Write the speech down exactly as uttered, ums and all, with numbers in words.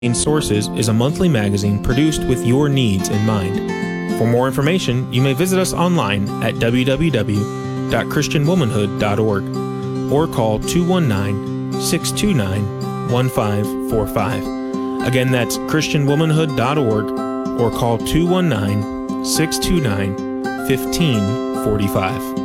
Sources is a monthly magazine produced with your needs in mind. For more information, you may visit us online at w w w dot christian womanhood dot org or call two one nine, six two nine, one five four five. Again, that's christian womanhood dot org or call two one nine, six two nine, one five four five.